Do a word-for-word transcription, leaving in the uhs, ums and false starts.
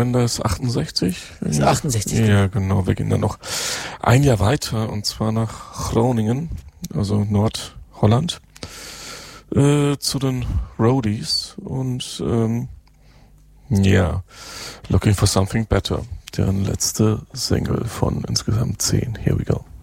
Kalender ist achtundsechzig. Ist achtundsechzig. Ja, genau. Wir gehen dann noch ein Jahr weiter und zwar nach Groningen, also Nordholland, äh, zu den Roadies und ähm, ja, Looking for Something Better, deren letzte Single von insgesamt zehn. Here we go.